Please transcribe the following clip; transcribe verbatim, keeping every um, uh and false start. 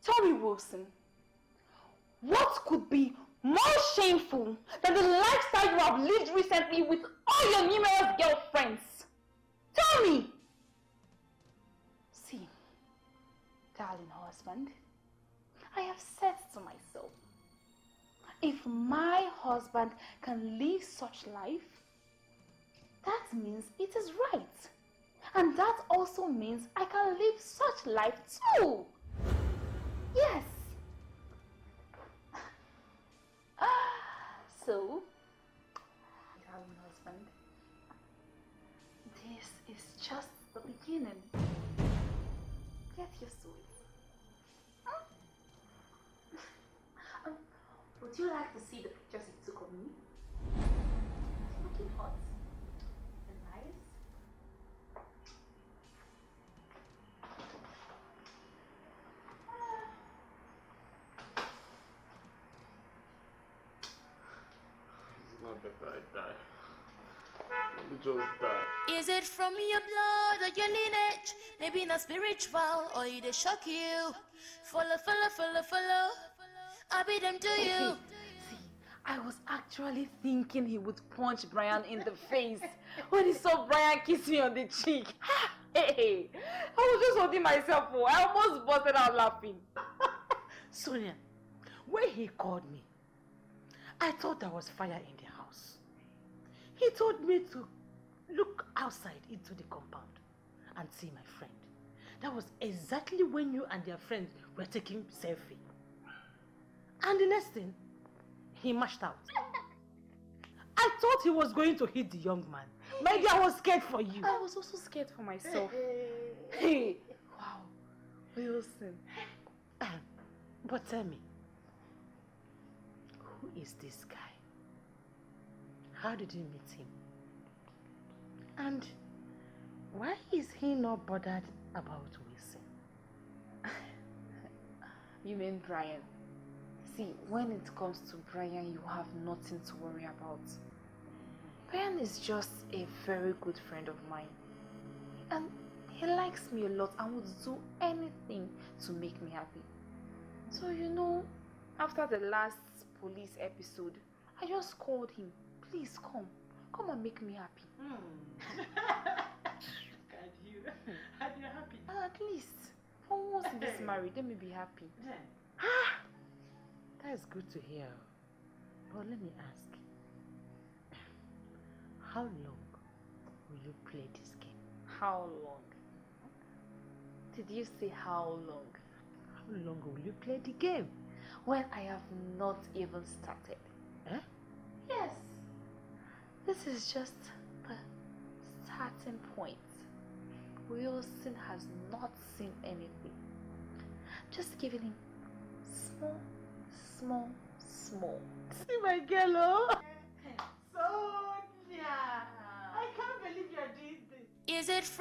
Tell me, Wilson, what could be more shameful than the lifestyle you have lived recently with all your numerous girlfriends? Tell me! See, darling husband, I have said to myself, if my husband can live such life, that means it is right. And that also means I can live such life too. Yes. So, darling husband, this is just the beginning. Get used to it. Huh? um, would you like to see the pictures you took of me? Looking hot and nice. Not better I die. Let me just die. Is it from your blood or your lineage? Maybe not spiritual or it dey shock you. Follow, follow, follow, follow. I be them to you. See, I was actually thinking he would punch Brian in the face when he saw Brian kiss me on the cheek. Hey, I was just holding myself. Oh, I almost busted out laughing. Sonia, when he called me, I thought there was fire in the house. He told me to look outside into the compound and see my friend. That was exactly when you and your friend were taking selfie. And the next thing, he mashed out. I thought he was going to hit the young man. Maybe I was scared for you. I was also scared for myself. Hey, wow, Wilson. But tell me, who is this guy? How did you meet him? And why is he not bothered about Wilson? You mean Brian? See, when it comes to Brian, you have nothing to worry about. Brian is just a very good friend of mine. And he likes me a lot and would do anything to make me happy. So, you know, after the last police episode, I just called him. Please come. Come and make me happy. Hmm. Look at you. And you're happy. And at least, for once in this marriage, let me be happy. Yeah. Ah, that is good to hear. But let me ask, how long will you play this game? How long? Did you say how long? How long will you play the game? When I have not even started. Eh? Yes. This is just the starting point. Wilson has not seen anything. Just giving him small, small, small. See my girl, oh? Sonia! I can't believe you're doing this. Is it from